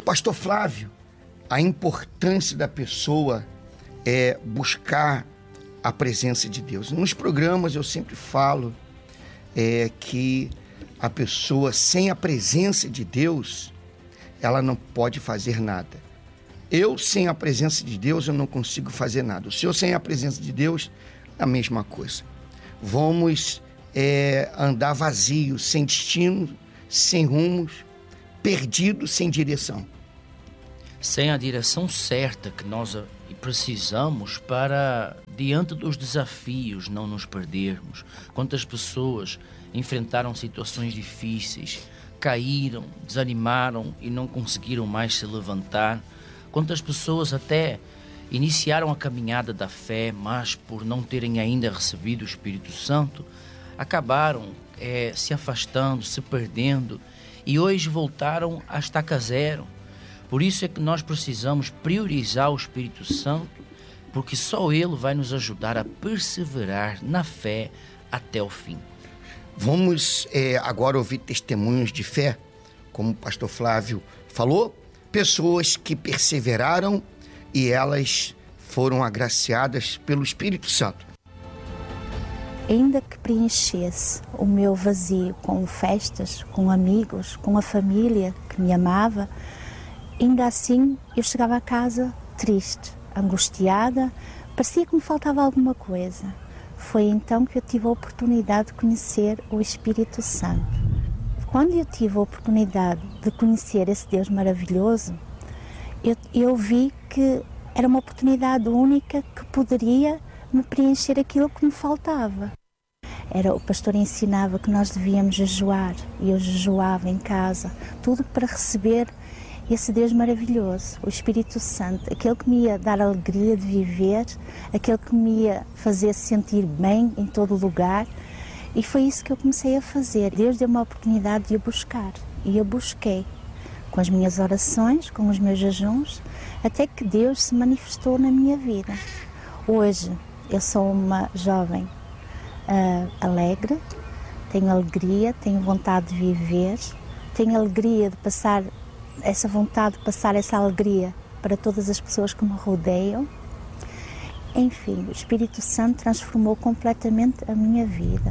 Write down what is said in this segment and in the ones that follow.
Pastor Flávio, a importância da pessoa é buscar a presença de Deus. Nos programas eu sempre falo que a pessoa sem a presença de Deus, ela não pode fazer nada. Eu sem a presença de Deus, eu não consigo fazer nada. O senhor sem a presença de Deus, a mesma coisa. Vamos andar vazios, sem destino, sem rumos, perdidos, sem direção. Sem a direção certa que nós precisamos para, diante dos desafios, não nos perdermos. Quantas pessoas enfrentaram situações difíceis, caíram, desanimaram e não conseguiram mais se levantar. Quantas pessoas até iniciaram a caminhada da fé, mas por não terem ainda recebido o Espírito Santo, acabaram se afastando, se perdendo e hoje voltaram à estaca zero. Por isso é que nós precisamos priorizar o Espírito Santo, porque só Ele vai nos ajudar a perseverar na fé até o fim. Vamos agora ouvir testemunhos de fé, como o pastor Flávio falou, pessoas que perseveraram e elas foram agraciadas pelo Espírito Santo. Ainda que preenchesse o meu vazio com festas, com amigos, com a família que me amava, ainda assim eu chegava a casa triste, angustiada, parecia que me faltava alguma coisa. Foi então que eu tive a oportunidade de conhecer o Espírito Santo. Quando eu tive a oportunidade de conhecer esse Deus maravilhoso, eu vi que era uma oportunidade única que poderia me preencher aquilo que me faltava. O pastor ensinava que nós devíamos jejuar, e eu jejuava em casa, tudo para receber esse Deus maravilhoso, o Espírito Santo, aquele que me ia dar a alegria de viver, aquele que me ia fazer sentir bem em todo lugar, e foi isso que eu comecei a fazer. Deus deu-me a oportunidade de o buscar, e eu busquei, com as minhas orações, com os meus jejuns, até que Deus se manifestou na minha vida. Hoje eu sou uma jovem alegre, tenho alegria, tenho vontade de viver, tenho alegria de passar essa vontade de passar essa alegria para todas as pessoas que me rodeiam. Enfim, o Espírito Santo transformou completamente a minha vida.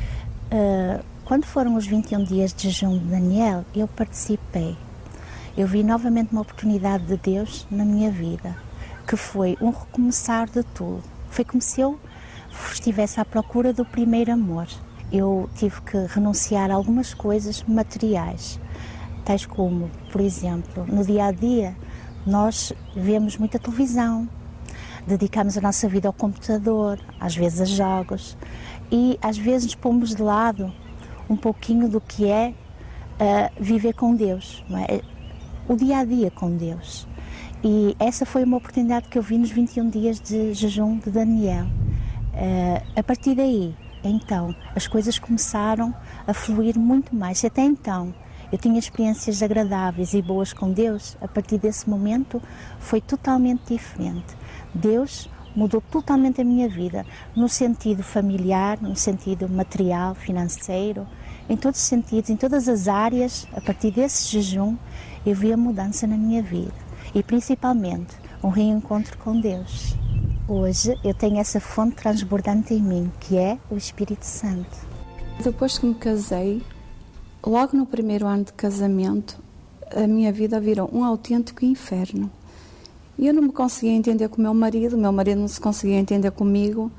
Quando foram os 21 dias de jejum de Daniel, eu participei. Eu vi novamente uma oportunidade de Deus na minha vida, que foi um recomeçar de tudo. Foi como se eu estivesse à procura do primeiro amor. Eu tive que renunciar a algumas coisas materiais, tais como, por exemplo, no dia-a-dia, nós vemos muita televisão, dedicamos a nossa vida ao computador, às vezes a jogos, e às vezes nos pomos de lado um pouquinho do que é viver com Deus, não é? O dia-a-dia com Deus. E essa foi uma oportunidade que eu vi nos 21 dias de jejum de Daniel. A partir daí, então, as coisas começaram a fluir muito mais. Até então, eu tinha experiências agradáveis e boas com Deus. A partir desse momento, foi totalmente diferente. Deus mudou totalmente a minha vida, no sentido familiar, no sentido material, financeiro, em todos os sentidos, em todas as áreas. A partir desse jejum, eu vi a mudança na minha vida e, principalmente, um reencontro com Deus. Hoje, eu tenho essa fonte transbordante em mim, que é o Espírito Santo. Depois que me casei, logo no primeiro ano de casamento, a minha vida virou um autêntico inferno. E eu não me conseguia entender com o meu marido não se conseguia entender comigo.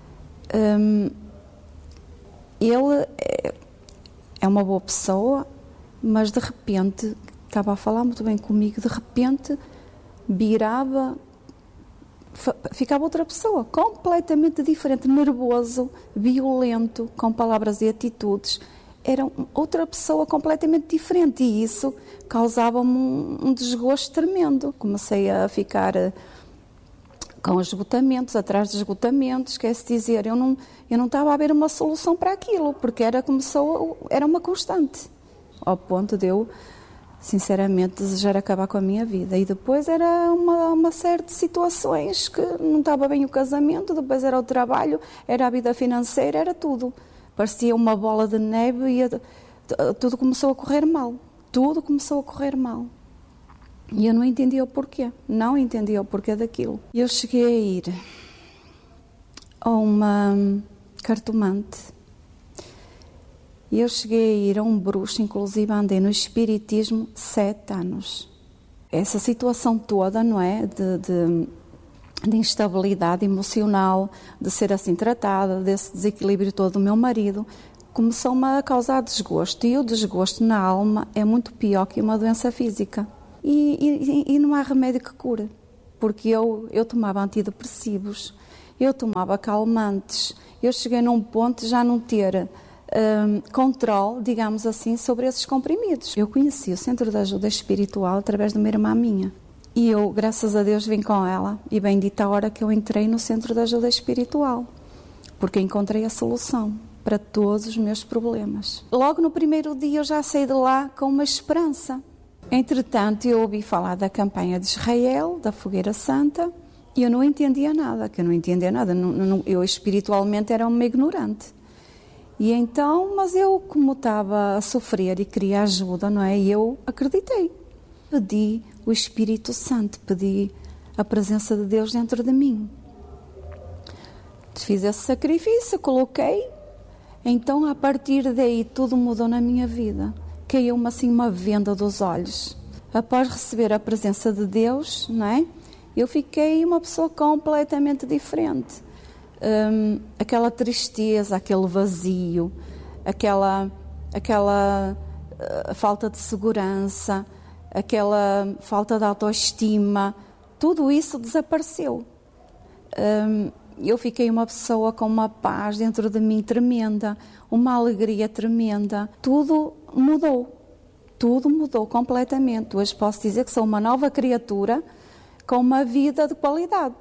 Ele é uma boa pessoa, mas de repente, estava a falar muito bem comigo, de repente virava, ficava outra pessoa, completamente diferente, nervoso, violento, com palavras e atitudes. Era outra pessoa completamente diferente e isso causava-me um desgosto tremendo. Comecei a ficar com esgotamentos, atrás de esgotamentos, quer-se dizer, eu não estava a ver uma solução para aquilo, porque era uma constante, ao ponto de eu, sinceramente, desejar acabar com a minha vida. E depois era uma série de situações que não estava bem o casamento, depois era o trabalho, era a vida financeira, era tudo. Parecia uma bola de neve e tudo começou a correr mal. Tudo começou a correr mal. E eu não entendia o porquê, não entendia o porquê daquilo. Eu cheguei a ir a uma cartomante, eu cheguei a ir a um bruxo, inclusive andei no espiritismo 7 anos. Essa situação toda, não é, de instabilidade emocional, de ser assim tratada, desse desequilíbrio todo do meu marido, começou-me a causar desgosto. E o desgosto na alma é muito pior que uma doença física. E não há remédio que cure, porque eu tomava antidepressivos, eu tomava calmantes, eu cheguei num ponto de já não ter controle, digamos assim, sobre esses comprimidos. Eu conheci o Centro de Ajuda Espiritual através de uma irmã minha. E eu, graças a Deus, vim com ela, e bendita a hora que eu entrei no Centro de Ajuda Espiritual, porque encontrei a solução para todos os meus problemas. Logo no primeiro dia eu já saí de lá com uma esperança. Entretanto, eu ouvi falar da campanha de Israel, da Fogueira Santa, e eu não entendia nada, eu espiritualmente era uma ignorante. E então, mas eu, como estava a sofrer e queria ajuda, não é? E eu acreditei. Pedi o Espírito Santo, pedi a presença de Deus dentro de mim. Fiz esse sacrifício, coloquei. Então, a partir daí, tudo mudou na minha vida. Caiu-me assim uma venda dos olhos. Após receber a presença de Deus, não é? Eu fiquei uma pessoa completamente diferente. Aquela tristeza, aquele vazio, aquela falta de segurança, aquela falta de autoestima, tudo isso desapareceu. Eu fiquei uma pessoa com uma paz dentro de mim tremenda, uma alegria tremenda. Tudo mudou completamente. Hoje posso dizer que sou uma nova criatura com uma vida de qualidade.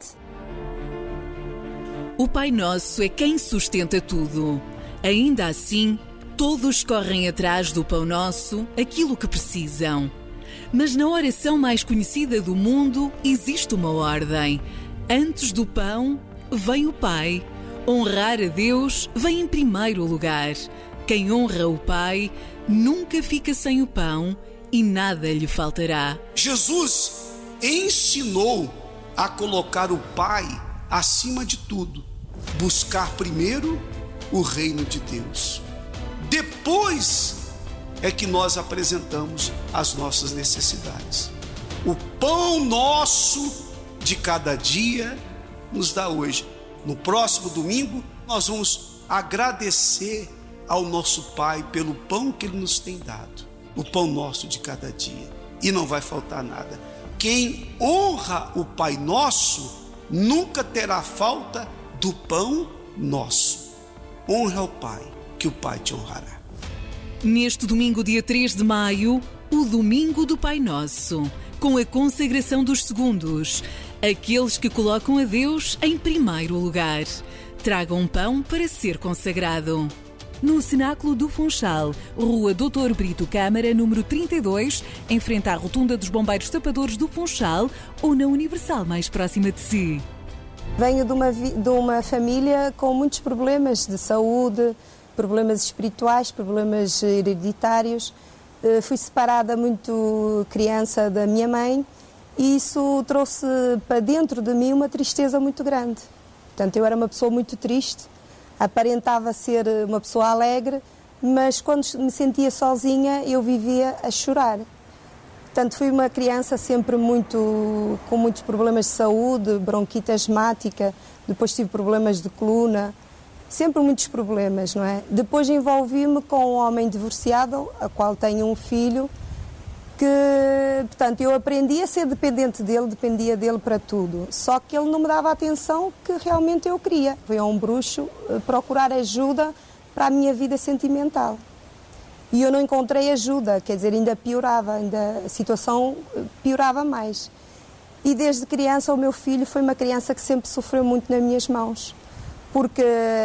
O Pai Nosso é quem sustenta tudo. Ainda assim, todos correm atrás do Pão Nosso, aquilo que precisam. Mas na oração mais conhecida do mundo existe uma ordem. Antes do pão, vem o Pai. Honrar a Deus vem em primeiro lugar. Quem honra o Pai nunca fica sem o pão e nada lhe faltará. Jesus ensinou a colocar o Pai acima de tudo. Buscar primeiro o reino de Deus. Depois é que nós apresentamos as nossas necessidades. O pão nosso de cada dia nos dá hoje. No próximo domingo, nós vamos agradecer ao nosso Pai pelo pão que Ele nos tem dado. O pão nosso de cada dia. E não vai faltar nada. Quem honra o Pai Nosso nunca terá falta do pão nosso. Honra ao Pai, que o Pai te honrará. Neste domingo, dia 3 de maio, o Domingo do Pai Nosso, com a consagração dos segundos, aqueles que colocam a Deus em primeiro lugar. Tragam um pão para ser consagrado. No Cenáculo do Funchal, Rua Dr. Brito Câmara, número 32, em frente à Rotunda dos Bombeiros Tapadores do Funchal, ou na Universal mais próxima de si. Venho de uma família com muitos problemas de saúde, problemas espirituais, problemas hereditários. Fui separada muito criança da minha mãe e isso trouxe para dentro de mim uma tristeza muito grande. Portanto, eu era uma pessoa muito triste, aparentava ser uma pessoa alegre, mas quando me sentia sozinha eu vivia a chorar. Portanto, fui uma criança sempre com muitos problemas de saúde, bronquite asmática, depois tive problemas de coluna, sempre muitos problemas, não é? Depois envolvi-me com um homem divorciado, a qual tenho um filho, que, portanto, eu aprendi a ser dependente dele, dependia dele para tudo. Só que ele não me dava a atenção que realmente eu queria. Fui a um bruxo procurar ajuda para a minha vida sentimental. E eu não encontrei ajuda, quer dizer, ainda piorava, a situação piorava mais. E desde criança o meu filho foi uma criança que sempre sofreu muito nas minhas mãos. Porque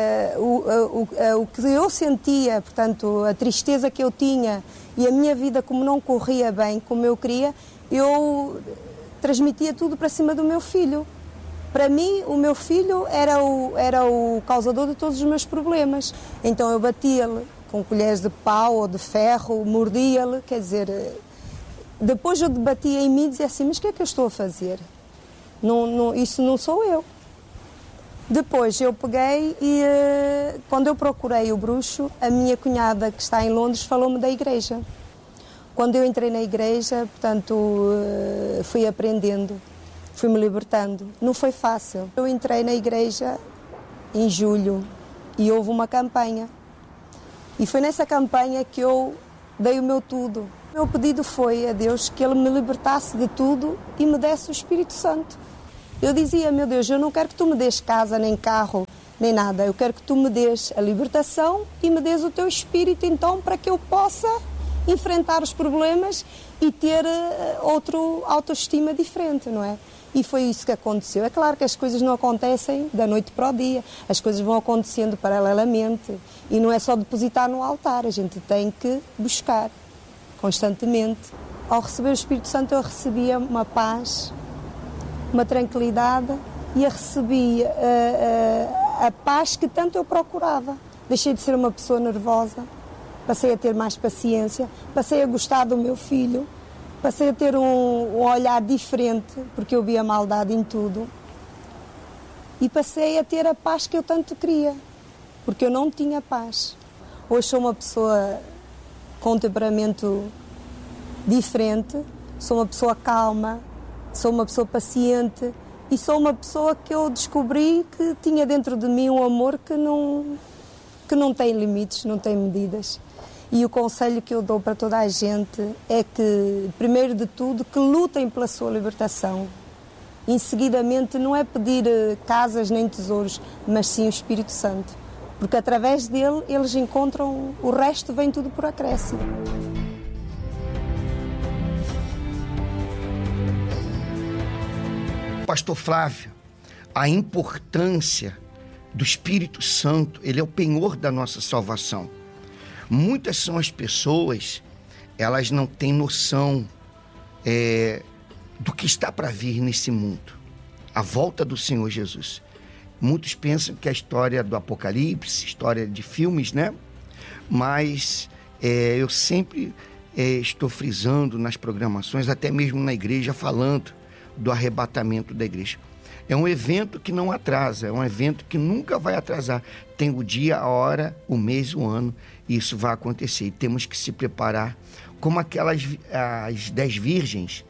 o que eu sentia, portanto, a tristeza que eu tinha e a minha vida como não corria bem, como eu queria, eu transmitia tudo para cima do meu filho. Para mim, o meu filho era o causador de todos os meus problemas. Então eu batia-lhe com colheres de pau ou de ferro, mordia-lhe, quer dizer, depois eu debatia em mim e dizia assim, mas o que é que eu estou a fazer? Isso não sou eu. Depois eu peguei e quando eu procurei o bruxo, a minha cunhada que está em Londres falou-me da igreja. Quando eu entrei na igreja, portanto, fui aprendendo, fui-me libertando. Não foi fácil. Eu entrei na igreja em julho e houve uma campanha. E foi nessa campanha que eu dei o meu tudo. O meu pedido foi a Deus que Ele me libertasse de tudo e me desse o Espírito Santo. Eu dizia, meu Deus, eu não quero que tu me dês casa, nem carro, nem nada. Eu quero que tu me dês a libertação e me dês o teu Espírito, então, para que eu possa enfrentar os problemas e ter outra autoestima diferente, não é? E foi isso que aconteceu. É claro que as coisas não acontecem da noite para o dia. As coisas vão acontecendo paralelamente. E não é só depositar no altar. A gente tem que buscar constantemente. Ao receber o Espírito Santo, eu recebia uma paz, uma tranquilidade e eu recebi a paz que tanto eu procurava. Deixei de ser uma pessoa nervosa, passei a ter mais paciência, passei a gostar do meu filho, passei a ter um olhar diferente, porque eu via maldade em tudo, e passei a ter a paz que eu tanto queria, porque eu não tinha paz. Hoje sou uma pessoa com um temperamento diferente, sou uma pessoa calma, sou uma pessoa paciente e sou uma pessoa que eu descobri que tinha dentro de mim um amor que não tem limites, não tem medidas. E o conselho que eu dou para toda a gente é que, primeiro de tudo, que lutem pela sua libertação. Em seguidamente, não é pedir casas nem tesouros, mas sim o Espírito Santo. Porque através dele, eles encontram, o resto vem tudo por acréscimo. Pastor Flávio, a importância do Espírito Santo, ele é o penhor da nossa salvação. Muitas são as pessoas, elas não têm noção do que está para vir nesse mundo, a volta do Senhor Jesus. Muitos pensam que é a história do Apocalipse, história de filmes, né? Mas eu sempre estou frisando nas programações, até mesmo na igreja, falando do arrebatamento da igreja. É um evento que não atrasa, é um evento que nunca vai atrasar. Tem o dia, a hora, o mês, o ano, e isso vai acontecer. E temos que se preparar como as 10 virgens.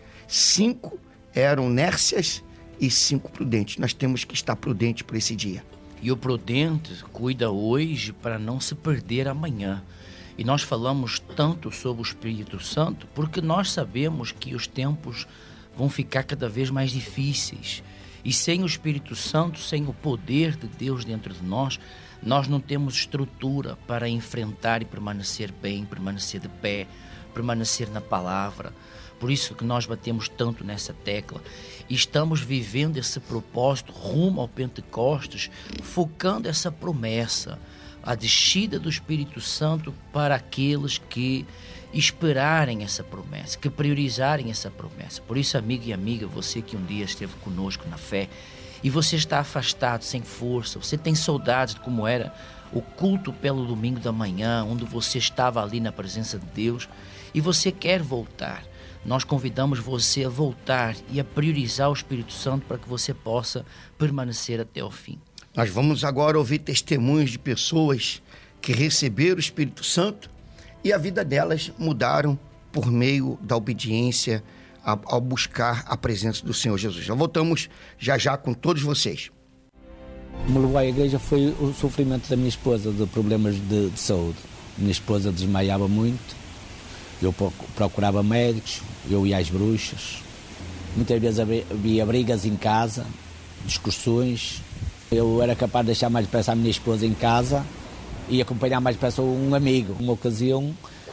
5 eram nércias e 5 prudentes. Nós temos que estar prudentes para esse dia. E o prudente cuida hoje para não se perder amanhã. E nós falamos tanto sobre o Espírito Santo porque nós sabemos que os tempos vão ficar cada vez mais difíceis. E sem o Espírito Santo, sem o poder de Deus dentro de nós, nós não temos estrutura para enfrentar e permanecer bem, permanecer de pé, permanecer na palavra. Por isso que nós batemos tanto nessa tecla. E estamos vivendo esse propósito rumo ao Pentecostes, focando essa promessa, a descida do Espírito Santo para aqueles que esperarem essa promessa, que priorizarem essa promessa. Por isso, amigo e amiga, você que um dia esteve conosco na fé e você está afastado, sem força, você tem saudades de como era o culto pelo domingo da manhã, onde você estava ali na presença de Deus e você quer voltar. Nós convidamos você a voltar e a priorizar o Espírito Santo para que você possa permanecer até o fim. Nós vamos agora ouvir testemunhos de pessoas que receberam o Espírito Santo e a vida delas mudaram por meio da obediência ao buscar a presença do Senhor Jesus. Já voltamos já com todos vocês. O que me levou à igreja foi o sofrimento da minha esposa, de problemas de saúde. Minha esposa desmaiava muito, eu procurava médicos, eu ia às bruxas. Muitas vezes havia brigas em casa, discussões. Eu era capaz de deixar mais depressa a minha esposa em casa e acompanhar mais depressa um amigo. Uma ocasião,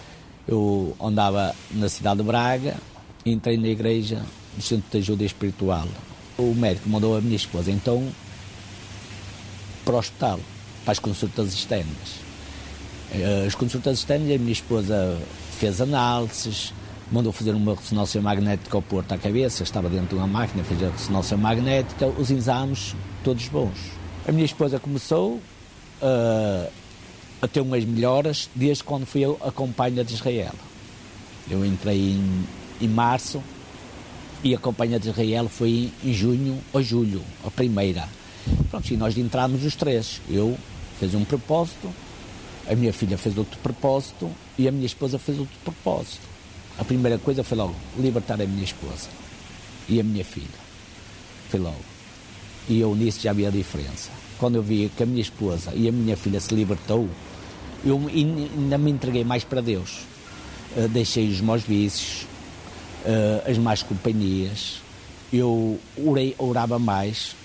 eu andava na cidade de Braga e entrei na igreja do Centro de Ajuda Espiritual. O médico mandou a minha esposa, então, para o hospital, para as consultas externas. As consultas externas, a minha esposa fez análises, mandou fazer uma ressonância magnética ao Porto à cabeça, estava dentro de uma máquina, fez a ressonância magnética, os exames todos bons. A minha esposa começou a ter umas melhoras desde quando fui a companhia de Israel. Eu entrei em março, e a campanha de Israel foi em junho ou julho, a primeira. Pronto, e nós entramos os três. Eu fiz um propósito, a minha filha fez outro propósito e a minha esposa fez outro propósito. A primeira coisa foi logo libertar a minha esposa e a minha filha. Foi logo. E eu nisso já vi a diferença. Quando eu vi que a minha esposa e a minha filha se libertou, eu ainda me entreguei mais para Deus. Deixei os meus vícios, as más companhias. Eu orava mais.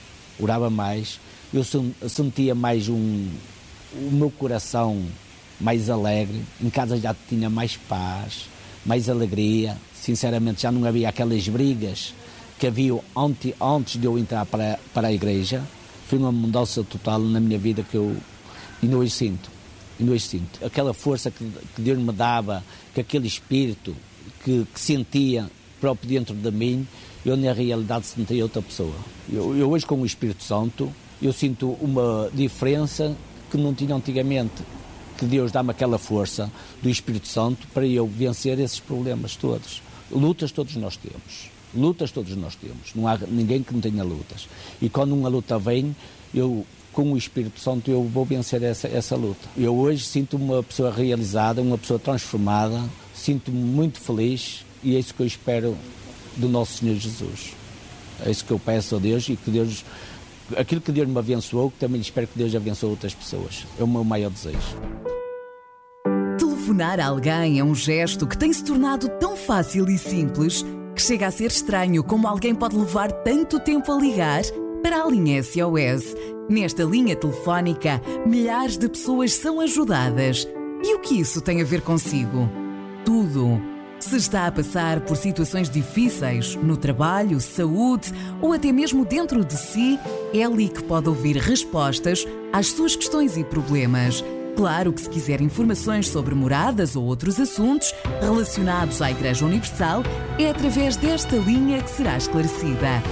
Eu sentia mais o meu coração mais alegre. Em casa já tinha mais paz, mais alegria. Sinceramente, já não havia aquelas brigas que havia antes de eu entrar para a igreja. Foi uma mudança total na minha vida que eu ainda hoje sinto. Aquela força que Deus me dava, que aquele espírito que sentia próprio dentro de mim, eu na realidade sentia outra pessoa. Eu hoje, com o Espírito Santo, eu sinto uma diferença que não tinha antigamente. Que Deus dá-me aquela força do Espírito Santo para eu vencer esses problemas todos. Lutas todos nós temos. Não há ninguém que não tenha lutas. E quando uma luta vem, eu, com o Espírito Santo, eu vou vencer essa luta. Eu hoje sinto-me uma pessoa realizada, uma pessoa transformada, sinto-me muito feliz e é isso que eu espero do nosso Senhor Jesus. É isso que eu peço a Deus e que Deus, aquilo que Deus me abençoou, que também espero que Deus abençoe outras pessoas. É o meu maior desejo. Telefonar a alguém é um gesto que tem se tornado tão fácil e simples que chega a ser estranho como alguém pode levar tanto tempo a ligar para a linha SOS. Nesta linha telefónica, milhares de pessoas são ajudadas. E o que isso tem a ver consigo? Tudo. Se está a passar por situações difíceis no trabalho, saúde ou até mesmo dentro de si, é ali que pode ouvir respostas às suas questões e problemas. Claro que se quiser informações sobre moradas ou outros assuntos relacionados à Igreja Universal, é através desta linha que será esclarecida.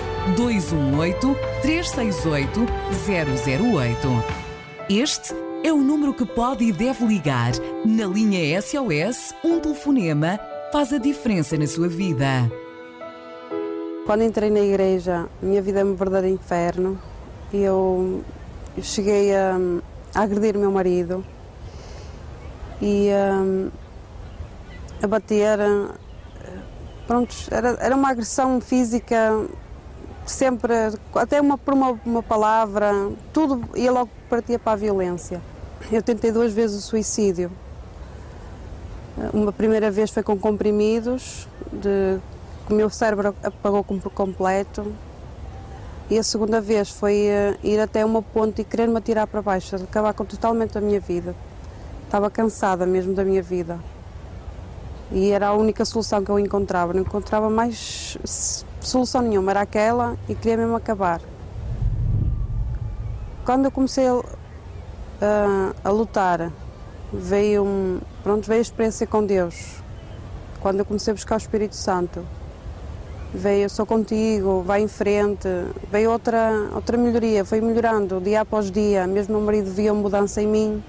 218-368-008. Este é o número que pode e deve ligar. Na linha SOS, um telefonema faz a diferença na sua vida. Quando entrei na igreja, minha vida é um verdadeiro inferno. Eu cheguei a agredir o meu marido e a bater. Pronto, era uma agressão física, sempre, até por uma palavra, tudo ia logo partir para a violência. Eu tentei 2 vezes o suicídio. Uma primeira vez foi com comprimidos, que o meu cérebro apagou por completo. E a segunda vez foi ir até uma ponte e querer-me atirar para baixo, acabar totalmente a minha vida. Estava cansada mesmo da minha vida. E era a única solução que eu encontrava. Não encontrava mais solução nenhuma, era aquela e queria mesmo acabar. Quando eu comecei a lutar, veio a experiência com Deus. Quando eu comecei a buscar o Espírito Santo, veio, eu sou contigo, vai em frente, veio outra melhoria, foi melhorando dia após dia. Mesmo meu marido via uma mudança em mim,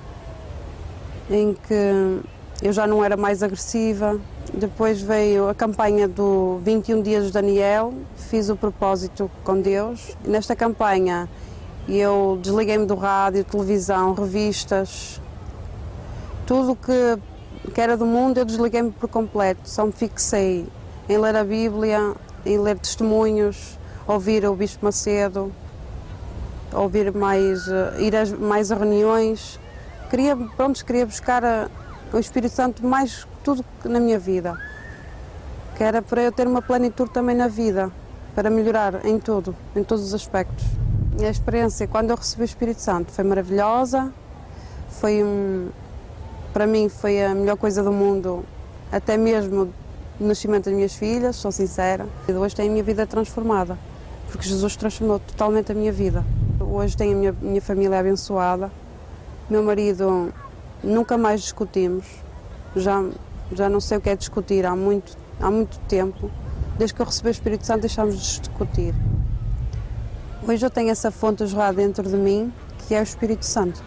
em que eu já não era mais agressiva. Depois veio a campanha do 21 dias de Daniel, fiz o propósito com Deus. E nesta campanha eu desliguei-me do rádio, televisão, revistas, tudo que era do mundo eu desliguei-me por completo. Só me fixei em ler a Bíblia, em ler testemunhos, ouvir o Bispo Macedo, ouvir ir mais a reuniões. Queria buscar o Espírito Santo mais tudo na minha vida, que era para eu ter uma plenitude também na vida, para melhorar em tudo, em todos os aspectos. E a experiência, quando eu recebi o Espírito Santo, foi maravilhosa, para mim foi a melhor coisa do mundo, até mesmo o nascimento das minhas filhas, sou sincera. E hoje tenho a minha vida transformada, porque Jesus transformou totalmente a minha vida. Hoje tenho a minha família abençoada, meu marido, nunca mais discutimos, já não sei o que é discutir há muito tempo. Desde que eu recebi o Espírito Santo deixámos de discutir. Hoje eu tenho essa fonte a jorrar dentro de mim, que é o Espírito Santo.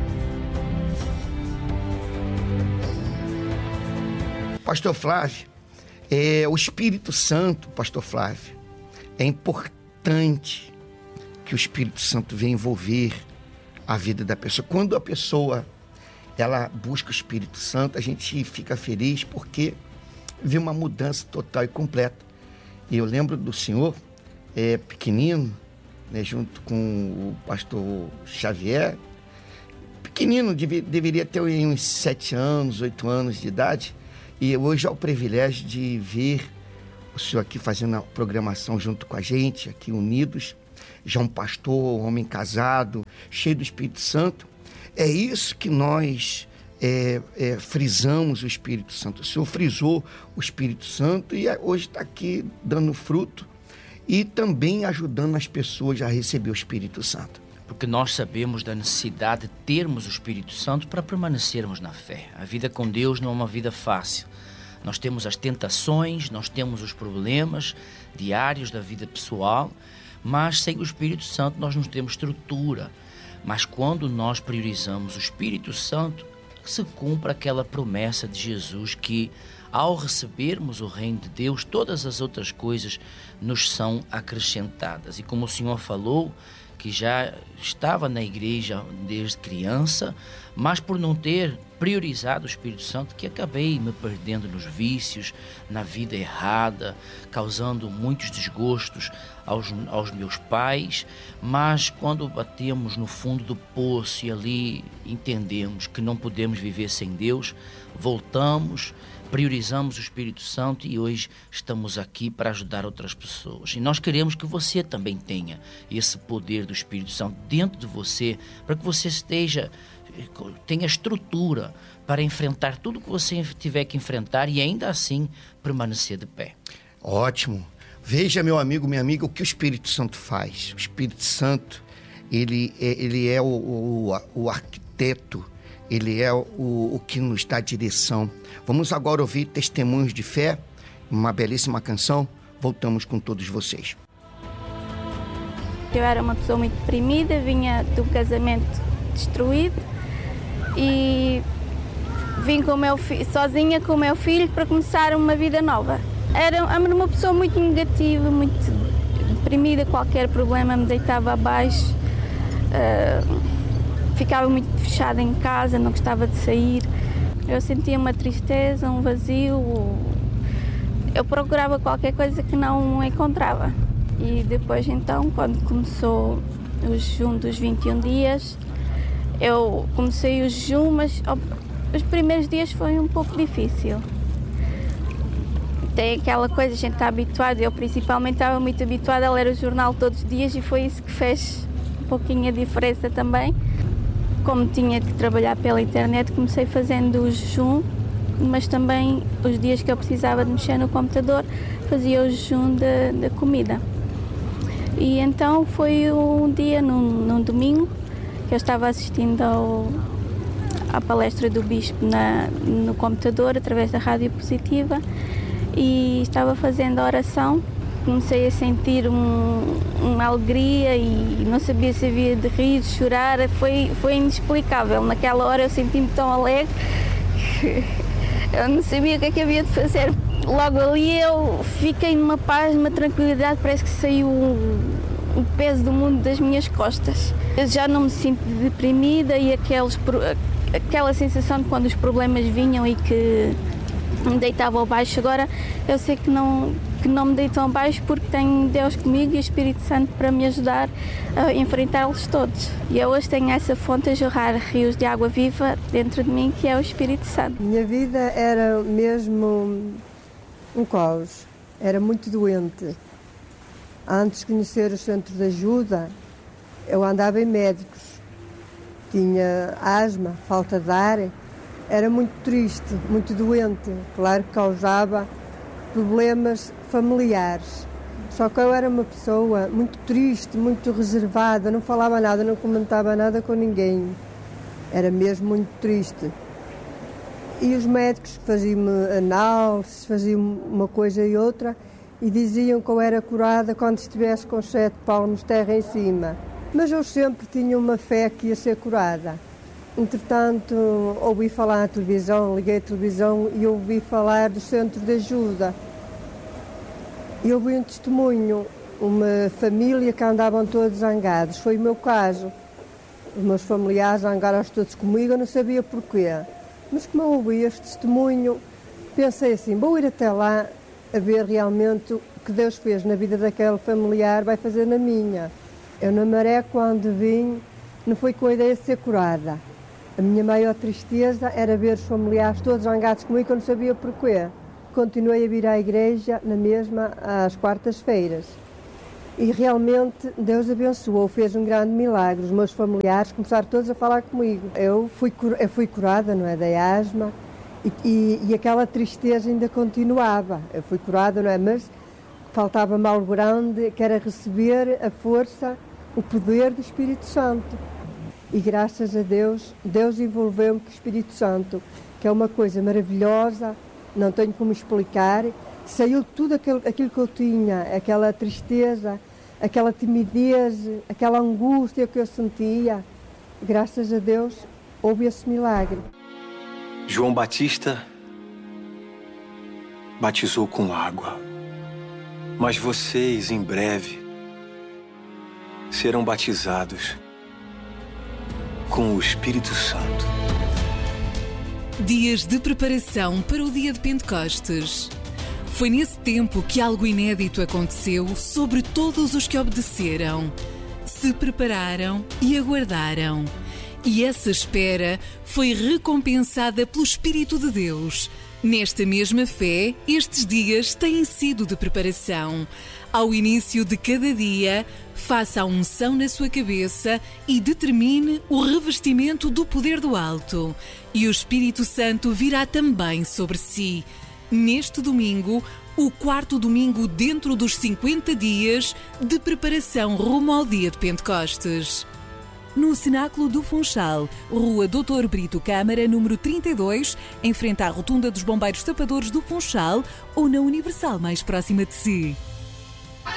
Pastor Flávio, O Espírito Santo, pastor Flávio, é importante que o Espírito Santo venha envolver a vida da pessoa. Quando a pessoa ela busca o Espírito Santo, a gente fica feliz porque vê uma mudança total e completa. E eu lembro do senhor, pequenino, né, junto com o pastor Xavier, pequenino, deveria ter uns 7 anos, 8 anos de idade, e hoje é o privilégio de ver o senhor aqui fazendo a programação junto com a gente, aqui unidos, já um pastor, um homem casado, cheio do Espírito Santo. É isso que nós frisamos o Espírito Santo. O Senhor frisou o Espírito Santo e hoje está aqui dando fruto e também ajudando as pessoas a receber o Espírito Santo. Porque nós sabemos da necessidade de termos o Espírito Santo para permanecermos na fé. A vida com Deus não é uma vida fácil. Nós temos as tentações, nós temos os problemas diários da vida pessoal, mas sem o Espírito Santo nós não temos estrutura. Mas quando nós priorizamos o Espírito Santo, se cumpre aquela promessa de Jesus que, ao recebermos o reino de Deus, todas as outras coisas nos são acrescentadas. E como o Senhor falou, que já estava na igreja desde criança, mas por não ter priorizado o Espírito Santo, que acabei me perdendo nos vícios, na vida errada, causando muitos desgostos aos meus pais. Mas quando batemos no fundo do poço e ali entendemos que não podemos viver sem Deus, voltamos, priorizamos o Espírito Santo e hoje estamos aqui para ajudar outras pessoas. E nós queremos que você também tenha esse poder do Espírito Santo dentro de você, para que você tenha estrutura para enfrentar tudo que você tiver que enfrentar e ainda assim permanecer de pé. Ótimo. Veja, meu amigo, minha amiga, o que o Espírito Santo faz. O Espírito Santo, ele é o arquiteto, ele é o que nos dá direção. Vamos agora ouvir testemunhos de fé, uma belíssima canção. Voltamos com todos vocês. Eu era uma pessoa muito deprimida, vinha de um casamento destruído e vim sozinha com o meu filho para começar uma vida nova. Era uma pessoa muito negativa, muito deprimida, qualquer problema me deitava abaixo. Ficava muito fechada em casa, não gostava de sair. Eu sentia uma tristeza, um vazio. Eu procurava qualquer coisa que não encontrava. E depois, então, quando começou o jejum dos 21 dias, eu comecei o jejum, mas os primeiros dias foi um pouco difícil. Tem aquela coisa, a gente está habituado, eu principalmente estava muito habituada a ler o jornal todos os dias e foi isso que fez um pouquinho a diferença também. Como tinha que trabalhar pela internet, comecei fazendo o jejum, mas também os dias que eu precisava de mexer no computador, fazia o jejum da comida. E então foi um dia, num domingo, que eu estava assistindo à palestra do Bispo no computador, através da Rádio Positiva, e estava fazendo a oração. Comecei a sentir uma alegria e não sabia se havia de rir, de chorar. Foi inexplicável. Naquela hora eu senti-me tão alegre que eu não sabia o que é que havia de fazer. Logo ali eu fiquei numa paz, numa tranquilidade, parece que saiu o peso do mundo das minhas costas. Eu já não me sinto deprimida e aquela sensação de quando os problemas vinham e que me deitavam abaixo, agora eu sei que não me deitam abaixo porque tenho Deus comigo e o Espírito Santo para me ajudar a enfrentá-los todos. E eu hoje tenho essa fonte a jorrar rios de água viva dentro de mim, que é o Espírito Santo. Minha vida era mesmo um caos, era muito doente. Antes de conhecer o centro de ajuda, eu andava em médicos, tinha asma, falta de ar, era muito triste, muito doente, claro que causava problemas familiares. Só que eu era uma pessoa muito triste, muito reservada, não falava nada, não comentava nada com ninguém. Era mesmo muito triste. E os médicos faziam-me análises, faziam uma coisa e outra e diziam que eu era curada quando estivesse com 7 palmos de terra em cima. Mas eu sempre tinha uma fé que ia ser curada. Entretanto, ouvi falar na televisão, liguei a televisão e ouvi falar do centro de ajuda. E eu vi um testemunho, uma família que andavam todos zangados. Foi o meu caso. Os meus familiares zangaram-se todos comigo, eu não sabia porquê. Mas como eu ouvi este testemunho, pensei assim, vou ir até lá a ver realmente o que Deus fez na vida daquele familiar, vai fazer na minha. Eu na Maré, quando vim, não foi com a ideia de ser curada. A minha maior tristeza era ver os familiares todos zangados comigo, eu não sabia porquê. Continuei a vir à igreja na mesma às quartas-feiras. E realmente Deus abençoou, fez um grande milagre. Os meus familiares começaram todos a falar comigo. Eu fui curada, não é, da asma, e aquela tristeza ainda continuava. Eu fui curada, não é, mas faltava-me algo grande, que era receber a força, o poder do Espírito Santo. E graças a Deus, Deus envolveu-me com o Espírito Santo, que é uma coisa maravilhosa, não tenho como explicar. Saiu tudo aquilo que eu tinha, aquela tristeza, aquela timidez, aquela angústia que eu sentia. Graças a Deus, houve esse milagre. João Batista batizou com água, mas vocês, em breve, serão batizados com o Espírito Santo. Dias de preparação para o dia de Pentecostes. Foi nesse tempo que algo inédito aconteceu sobre todos os que obedeceram, se prepararam e aguardaram. E essa espera foi recompensada pelo Espírito de Deus. Nesta mesma fé, estes dias têm sido de preparação. Ao início de cada dia, faça a unção na sua cabeça e determine o revestimento do poder do alto. E o Espírito Santo virá também sobre si. Neste domingo, o 4º domingo dentro dos 50 dias de preparação rumo ao dia de Pentecostes. No Cenáculo do Funchal, Rua Dr. Brito Câmara, número 32, em frente à Rotunda dos Bombeiros Tapadores do Funchal ou na Universal mais próxima de si.